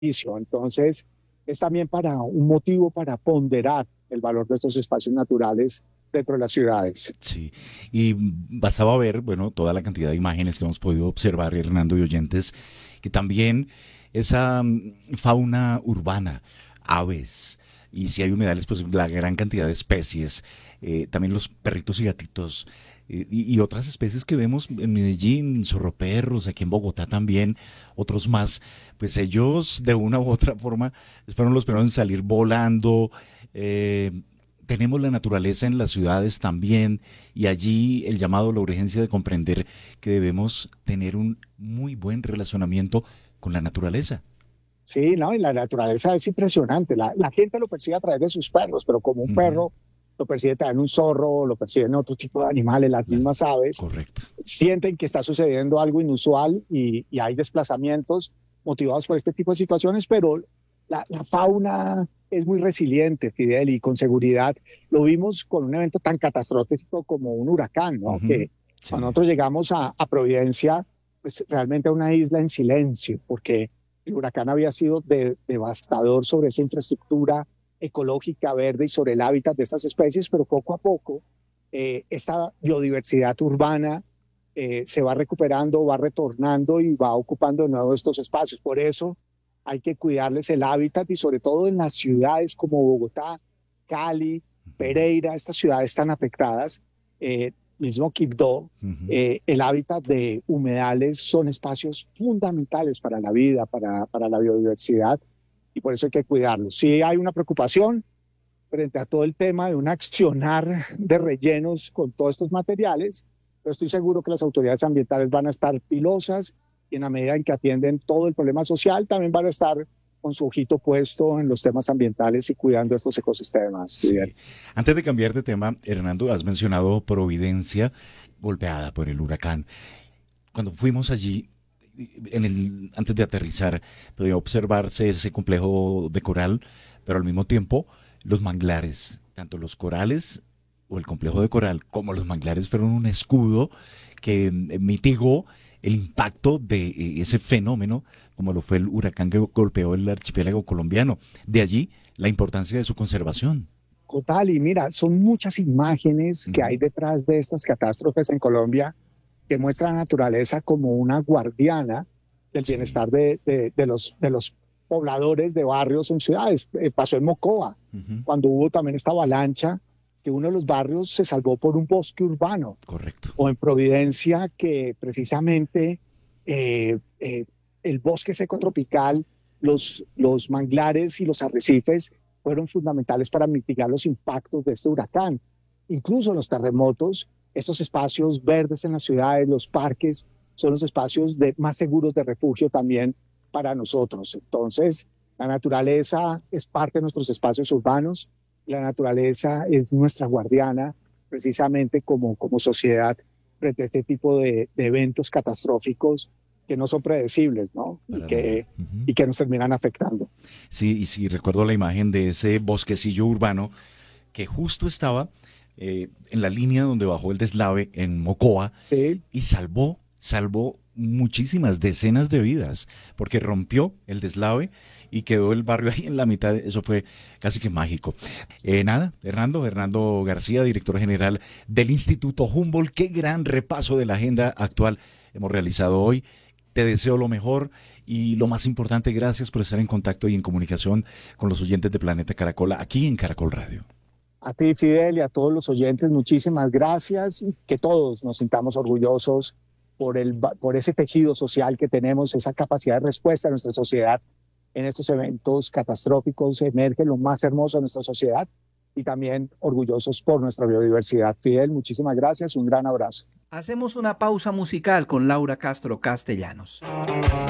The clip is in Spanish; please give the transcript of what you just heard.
beneficio. Entonces, es también para un motivo para ponderar el valor de estos espacios naturales dentro de las ciudades. Sí, y bastaba ver, bueno, toda la cantidad de imágenes que hemos podido observar, Hernando y oyentes, que también esa fauna urbana, aves, y si hay humedales, pues la gran cantidad de especies, también los perritos y gatitos, y otras especies que vemos en Medellín, zorroperros, aquí en Bogotá también, otros más, pues ellos de una u otra forma fueron los primeros en salir volando. eh, Tenemos la naturaleza en las ciudades también y allí el llamado, la urgencia de comprender que debemos tener un muy buen relacionamiento con la naturaleza. Sí, no, y la naturaleza es impresionante. La gente lo percibe a través de sus perros, pero como un Ujú. perro lo percibe también un zorro, lo perciben otro tipo de animales, las La- mismas aves, Correcto. sienten que está sucediendo algo inusual y hay desplazamientos motivados por este tipo de situaciones, pero la fauna es muy resiliente, Fidel, y con seguridad lo vimos con un evento tan catastrófico como un huracán, ¿no? Ujú. Que cuando Sí, nosotros llegamos a Providencia, pues realmente a una isla en silencio, porque el huracán había sido devastador sobre esa infraestructura ecológica verde y sobre el hábitat de estas especies, pero poco a poco esta biodiversidad urbana se va recuperando, va retornando y va ocupando de nuevo estos espacios. Por eso hay que cuidarles el hábitat y sobre todo en las ciudades como Bogotá, Cali, Pereira, estas ciudades tan afectadas, mismo Quibdó, ujú. el hábitat de humedales son espacios fundamentales para la vida, para la biodiversidad y por eso hay que cuidarlos. Si hay una preocupación frente a todo el tema de un accionar de rellenos con todos estos materiales, pero estoy seguro que las autoridades ambientales van a estar pilosas y en la medida en que atienden todo el problema social, también van a estar con su ojito puesto en los temas ambientales y cuidando estos ecosistemas, Fidel. Sí. Antes de cambiar de tema, Hernando, has mencionado Providencia golpeada por el huracán. Cuando fuimos allí, antes de aterrizar, podía observarse ese complejo de coral, pero al mismo tiempo los manglares, tanto los corales o el complejo de coral como los manglares fueron un escudo que mitigó el impacto de ese fenómeno, como lo fue el huracán que golpeó el archipiélago colombiano. De allí la importancia de su conservación. Total, y mira, son muchas imágenes que hay Ujú. detrás de estas catástrofes en Colombia que muestra la naturaleza como una guardiana del Sí. bienestar de los pobladores de barrios en ciudades. Pasó en Mocoa, Ujú. cuando hubo también esta avalancha, que uno de los barrios se salvó por un bosque urbano, Correcto. o en Providencia, que precisamente eh, eh, el bosque seco tropical, los manglares y los arrecifes fueron fundamentales para mitigar los impactos de este huracán. Incluso los terremotos, estos espacios verdes en las ciudades, los parques, son los espacios más seguros de refugio también para nosotros. Entonces, la naturaleza es parte de nuestros espacios urbanos, la naturaleza es nuestra guardiana precisamente como sociedad frente a este tipo de eventos catastróficos que no son predecibles, ¿no? Para nada. Ujú. Y que nos terminan afectando. Sí, y sí, recuerdo la imagen de ese bosquecillo urbano que justo estaba en la línea donde bajó el deslave en Mocoa Sí, y salvó muchísimas decenas de vidas, porque rompió el deslave y quedó el barrio ahí en la mitad. Eso fue casi que mágico. Nada, Hernando García, director general del Instituto Humboldt. Qué gran repaso de la agenda actual hemos realizado hoy. Te deseo lo mejor y lo más importante, gracias por estar en contacto y en comunicación con los oyentes de Planeta Caracol aquí en Caracol Radio. a ti, Fidel, y a todos los oyentes, muchísimas gracias y que todos nos sintamos orgullosos por ese tejido social que tenemos, esa capacidad de respuesta de nuestra sociedad en estos eventos catastróficos. Emerge lo más hermoso de nuestra sociedad y también orgullosos por nuestra biodiversidad. Fidel, muchísimas gracias, un gran abrazo. Hacemos una pausa musical con Laura Castro Castellanos.